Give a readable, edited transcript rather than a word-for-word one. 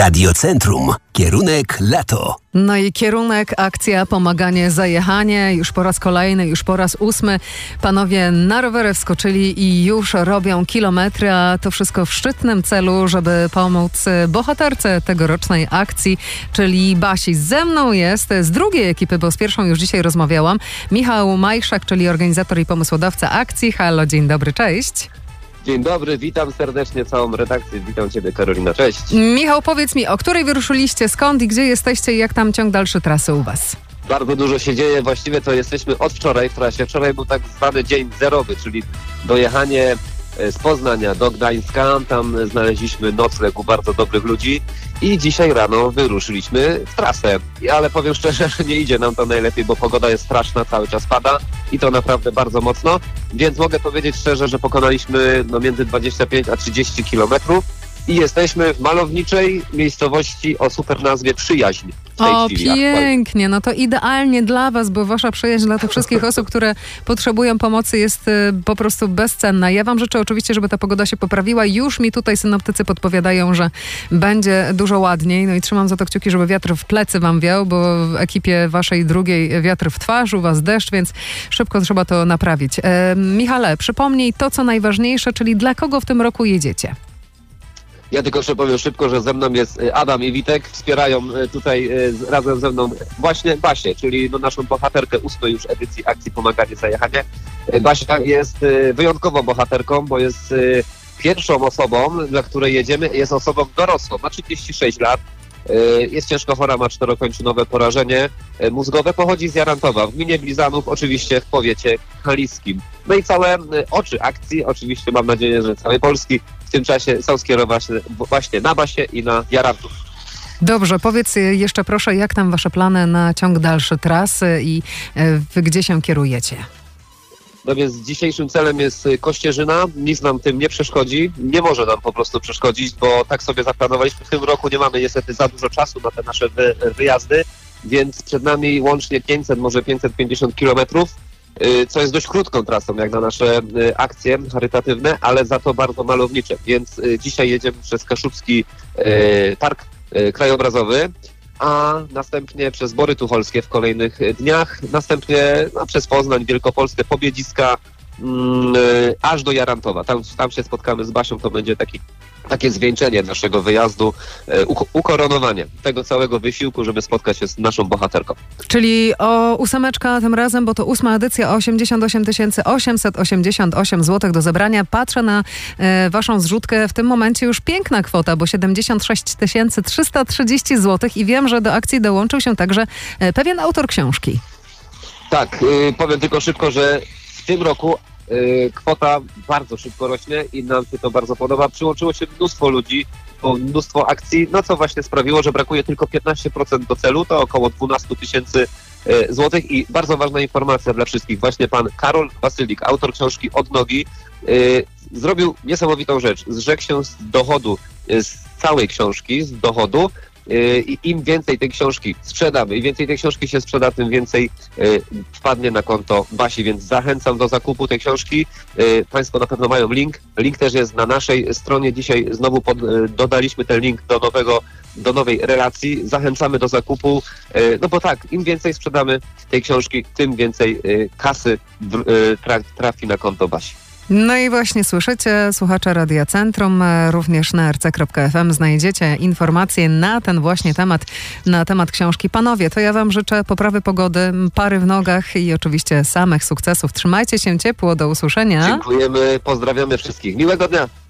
Radiocentrum. Kierunek lato. No i kierunek, akcja, pomaganie za jechanie. Już po raz kolejny, już po raz 8. Panowie na rowery wskoczyli i już robią kilometry, a to wszystko w szczytnym celu, żeby pomóc bohaterce tegorocznej akcji, czyli Basi. Ze mną jest z drugiej ekipy, bo z pierwszą już dzisiaj rozmawiałam, Michał Majszak, czyli organizator i pomysłodawca akcji. Halo, dzień dobry, cześć. Dzień dobry, witam serdecznie całą redakcję. Witam Ciebie, Karolina, cześć. Michał, powiedz mi, o której wyruszyliście, skąd i gdzie jesteście i jak tam ciąg dalszy trasy u Was? Bardzo dużo się dzieje, właściwie to jesteśmy od wczoraj w trasie. Wczoraj był tak zwany dzień zerowy, czyli dojechanie z Poznania do Gdańska. Tam znaleźliśmy nocleg u bardzo dobrych ludzi i dzisiaj rano wyruszyliśmy w trasę. Ale powiem szczerze, że nie idzie nam to najlepiej, bo pogoda jest straszna, cały czas pada i to naprawdę bardzo mocno. Więc mogę powiedzieć szczerze, że pokonaliśmy między 25 a 30 kilometrów i jesteśmy w malowniczej miejscowości o super nazwie Przyjaźń. O, pięknie, no to idealnie dla Was, bo Wasza przyjaźń dla tych wszystkich osób, które potrzebują pomocy, jest po prostu bezcenna. Ja Wam życzę oczywiście, żeby ta pogoda się poprawiła. Już mi tutaj synoptycy podpowiadają, że będzie dużo ładniej. No i trzymam za to kciuki, żeby wiatr w plecy Wam wiał, bo w ekipie Waszej drugiej wiatr w twarz, u Was deszcz, więc szybko trzeba to naprawić. Michale, przypomnij to, co najważniejsze, czyli dla kogo w tym roku jedziecie? Ja tylko jeszcze powiem szybko, że ze mną jest Adam i Witek. Wspierają tutaj razem ze mną właśnie Basię, czyli naszą bohaterkę 8 już edycji akcji Pomaganie za jechanie. Basia jest wyjątkową bohaterką, bo jest pierwszą osobą, dla której jedziemy. Jest osobą dorosłą, ma 36 lat. Jest ciężko chora, ma 4-kończynowe porażenie mózgowe, pochodzi z Jarantowa, w gminie Blizanów, oczywiście w powiecie kaliskim. No i całe oczy akcji, oczywiście mam nadzieję, że całej Polski w tym czasie są skierowane właśnie na Basię i na Jarantów. Dobrze, powiedz jeszcze proszę, jak tam Wasze plany na ciąg dalszy trasy i Wy gdzie się kierujecie? No więc dzisiejszym celem jest Kościerzyna, nic nam tym nie przeszkodzi, nie może nam po prostu przeszkodzić, bo tak sobie zaplanowaliśmy w tym roku, nie mamy niestety za dużo czasu na te nasze wyjazdy, więc przed nami łącznie 500, może 550 kilometrów, co jest dość krótką trasą jak na nasze akcje charytatywne, ale za to bardzo malownicze, więc dzisiaj jedziemy przez Kaszubski Park Krajobrazowy, a następnie przez Bory Tucholskie w kolejnych dniach, następnie przez Poznań, Wielkopolskę, Pobiedziska, aż do Jarantowa. Tam się spotkamy z Basią, to będzie takie zwieńczenie naszego wyjazdu, ukoronowanie tego całego wysiłku, żeby spotkać się z naszą bohaterką. Czyli o 8 tym razem, bo to 8 edycja, 88 888 zł do zebrania. Patrzę na Waszą zrzutkę, w tym momencie już piękna kwota, bo 76 330 zł i wiem, że do akcji dołączył się także pewien autor książki. Tak, powiem tylko szybko, że w tym roku kwota bardzo szybko rośnie i nam się to bardzo podoba. Przyłączyło się mnóstwo ludzi, mnóstwo akcji, co właśnie sprawiło, że brakuje tylko 15% do celu, to około 12 000 złotych i bardzo ważna informacja dla wszystkich. Właśnie pan Karol Wasylik, autor książki Od nogi, zrobił niesamowitą rzecz. Zrzekł się z dochodu, z całej książki, z dochodu. I im więcej tej książki sprzedamy, im więcej tej książki się sprzeda, tym więcej wpadnie na konto Basi, więc zachęcam do zakupu tej książki. Państwo na pewno mają link. Link też jest na naszej stronie. Dzisiaj znowu dodaliśmy ten link do nowej relacji. Zachęcamy do zakupu, bo tak, im więcej sprzedamy tej książki, tym więcej kasy trafi na konto Basi. No i właśnie słyszycie, słuchacze Radia Centrum, również na rc.fm znajdziecie informacje na ten właśnie temat, na temat książki. Panowie, to ja Wam życzę poprawy pogody, pary w nogach i oczywiście samych sukcesów. Trzymajcie się ciepło, do usłyszenia. Dziękujemy, pozdrawiamy wszystkich. Miłego dnia.